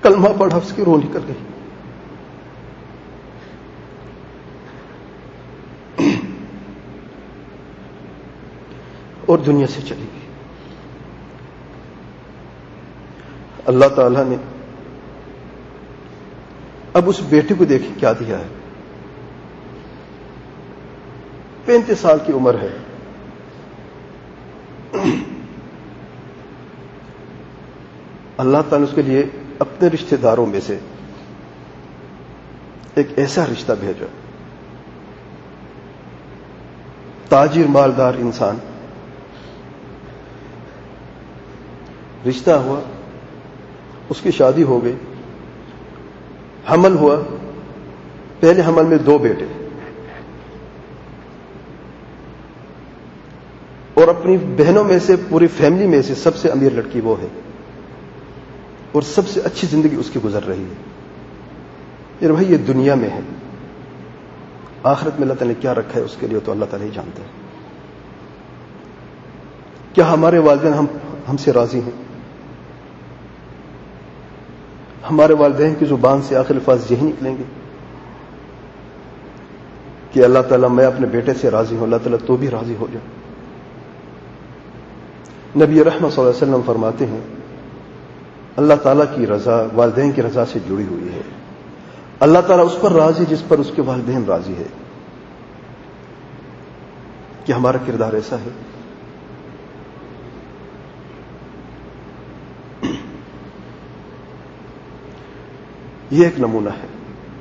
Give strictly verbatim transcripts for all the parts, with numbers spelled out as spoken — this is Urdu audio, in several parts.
کلمہ پڑھا، اس کی روح نکل گئی. اور دنیا سے چلی گئی. اللہ تعالیٰ نے اب اس بیٹے کو دیکھیں کیا دیا ہے. پینتیس سال کی عمر ہے. اللہ تعالیٰ نے اس کے لیے اپنے رشتہ داروں میں سے ایک ایسا رشتہ بھیجا، تاجر مالدار انسان. رشتہ ہوا، اس کی شادی ہو گئی، حمل ہوا. پہلے حمل میں دو بیٹے، اور اپنی بہنوں میں سے پوری فیملی میں سے سب سے امیر لڑکی وہ ہے، اور سب سے اچھی زندگی اس کی گزر رہی ہے. یار بھائی، یہ دنیا میں ہے، آخرت میں اللہ تعالیٰ نے کیا رکھا ہے اس کے لیے تو اللہ تعالیٰ ہی جانتا ہے. کیا ہمارے والدین ہم ہم سے راضی ہیں؟ ہمارے والدین کی زبان سے آخر الفاظ یہی نکلیں گے کہ اللہ تعالیٰ میں اپنے بیٹے سے راضی ہوں، اللہ تعالیٰ تو بھی راضی ہو جا. نبی رحمت صلی اللہ علیہ وسلم فرماتے ہیں اللہ تعالیٰ کی رضا والدین کی رضا سے جڑی ہوئی ہے. اللہ تعالیٰ اس پر راضی جس پر اس کے والدین راضی ہے. کہ ہمارا کردار ایسا ہے؟ یہ ایک نمونہ ہے.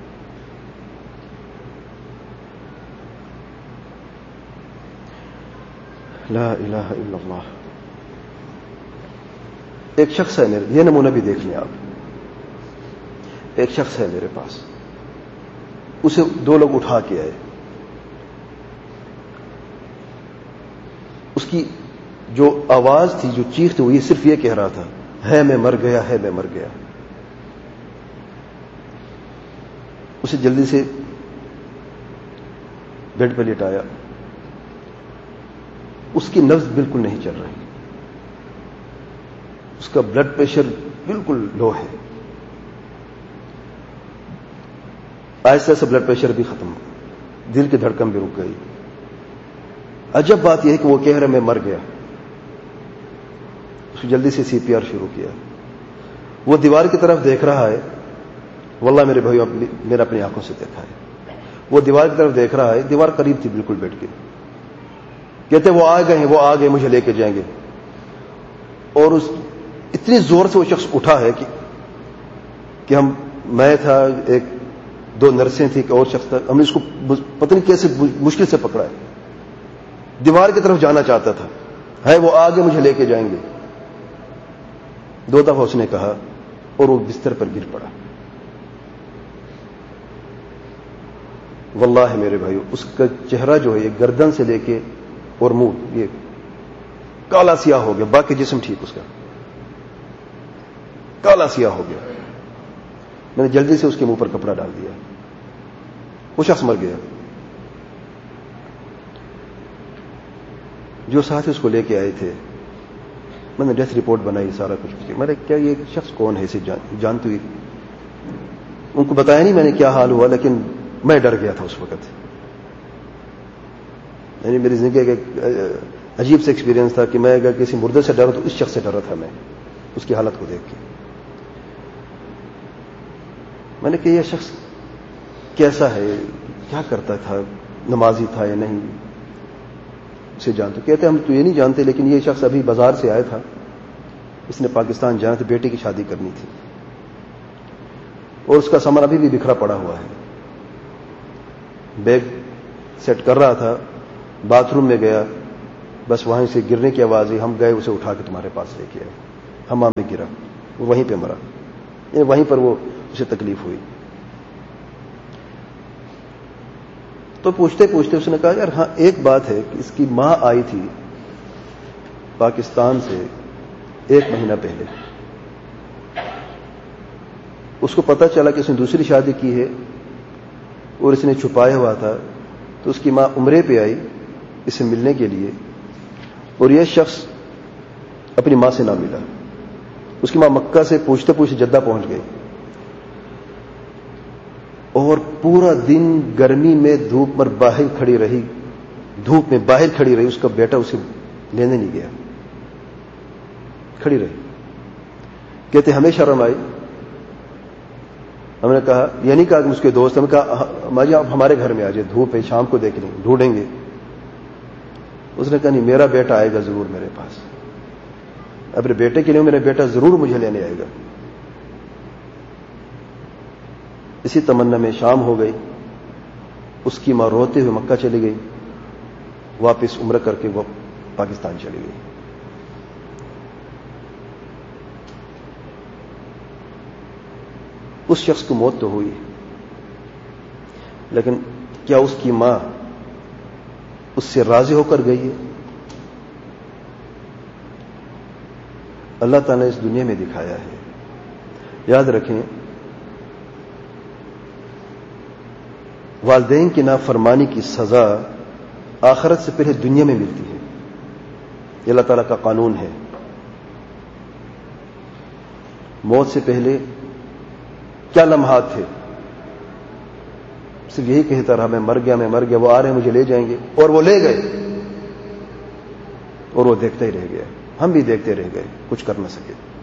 لا الہ الا اللہ. ایک شخص ہے میرے، یہ نمونہ بھی دیکھ لیں آپ. ایک شخص ہے میرے پاس، اسے دو لوگ اٹھا کے آئے. اس کی جو آواز تھی، جو چیخ تھی، وہ یہ صرف یہ کہہ رہا تھا، ہے میں مر گیا، ہے میں مر گیا. اسے جلدی سے بیڈ پہ لٹایا. اس کی نبض بالکل نہیں چل رہی، اس کا بلڈ پریشر بالکل لو ہے. آہستہ سے بلڈ پریشر بھی ختم ہو، دل کی دھڑکن بھی رک گئی. عجب بات یہ ہے کہ وہ کہہ رہا میں مر گیا. اس نے جلدی سے سی پی آر شروع کیا. وہ دیوار کی طرف دیکھ رہا ہے. واللہ میرے بھائیو، میں نے اپنی آنکھوں سے دیکھا ہے. وہ دیوار کی طرف دیکھ رہا ہے، دیوار قریب تھی بالکل بیٹھ کے. کہتے وہ آ گئے ہیں، وہ آ گئے، مجھے لے کے جائیں گے. اور اس اتنی زور سے وہ شخص اٹھا ہے کہ کہ ہم میں تھا، ایک دو نرسیں تھیں، ایک اور شخص تھا. ہم نے اس کو پتہ نہیں کیسے مشکل سے پکڑا ہے. دیوار کی طرف جانا چاہتا تھا. ہے وہ آگے، مجھے لے کے جائیں گے. دو دفعہ اس نے کہا اور وہ بستر پر گر پڑا. واللہ میرے بھائیو، اس کا چہرہ جو ہے یہ گردن سے لے کے اور منہ یہ کالا سیاہ ہو گیا. باقی جسم ٹھیک، اس کا کالا سیاہ ہو گیا. میں نے جلدی سے اس کے منہ پر کپڑا ڈال دیا. وہ شخص مر گیا. جو ساتھ اس کو لے کے آئے تھے، میں نے ڈیتھ رپورٹ بنائی، سارا کچھ. میں نے کیا یہ شخص کون ہے، اسے جانتی ہوئی. ان کو بتایا نہیں میں نے کیا حال ہوا، لیکن میں ڈر گیا تھا اس وقت. یعنی میری زندگی کا ایک عجیب سے ایکسپیرینس تھا کہ میں اگر کسی مردے سے ڈرا تو اس شخص سے ڈرا تھا میں، اس کی حالت کو دیکھ کے. میں نے کہا یہ شخص کیسا ہے، کیا کرتا تھا، نمازی تھا یا نہیں، اسے جانتے. کہتے ہم تو یہ نہیں جانتے، لیکن یہ شخص ابھی بازار سے آیا تھا، اس نے پاکستان جانا تھا، بیٹے کی شادی کرنی تھی، اور اس کا سامان ابھی بھی بکھرا پڑا ہوا ہے. بیگ سیٹ کر رہا تھا، باتھ روم میں گیا، بس وہیں سے گرنے کی آواز ہوئی. ہم گئے، اسے اٹھا کے تمہارے پاس لے کے آئے. حمام میں گرا، وہ وہیں پہ مرا. یعنی وہیں پر وہ اسے تکلیف ہوئی. تو پوچھتے پوچھتے اس نے کہا یار ہاں ایک بات ہے کہ اس کی ماں آئی تھی پاکستان سے ایک مہینہ پہلے. اس کو پتا چلا کہ اس نے دوسری شادی کی ہے اور اس نے چھپایا ہوا تھا. تو اس کی ماں عمرے پہ آئی اسے ملنے کے لیے، اور یہ شخص اپنی ماں سے نہ ملا. اس کی ماں مکہ سے پوچھتے پوچھتے جدہ پہنچ گئی. اور پورا دن گرمی میں دھوپ پر باہر کھڑی رہی دھوپ میں باہر کھڑی رہی اس کا بیٹا اسے لینے نہیں گیا, کھڑی رہی. کہتے ہمیں شرم آئی. ہم نے کہا, یہ نہیں کہا کہ اس کے دوست, ہم نے کہا ماں جی آپ ہمارے گھر میں آ جائے, دھوپ ہے, شام کو دیکھ لیں ڈھونڈیں گے. اس نے کہا نہیں میرا بیٹا آئے گا ضرور میرے پاس, اپنے بیٹے کے لیے میرا بیٹا ضرور مجھے لینے آئے گا. اسی تمنا میں شام ہو گئی. اس کی ماں روتے ہوئے مکہ چلی گئی, واپس عمرہ کر کے وہ پاکستان چلی گئی. اس شخص کو موت تو ہوئی, لیکن کیا اس کی ماں اس سے راضی ہو کر گئی ہے؟ اللہ تعالیٰ نے اس دنیا میں دکھایا ہے. یاد رکھیں, والدین کی نافرمانی کی سزا آخرت سے پہلے دنیا میں ملتی ہے. یہ اللہ تعالیٰ کا قانون ہے. موت سے پہلے کیا لمحات تھے, صرف یہی کہتا رہا میں مر گیا میں مر گیا, وہ آ رہے ہیں مجھے لے جائیں گے, اور وہ لے گئے, اور وہ دیکھتا ہی رہ گیا. ہم بھی دیکھتے رہ گئے, کچھ کر نہ سکے.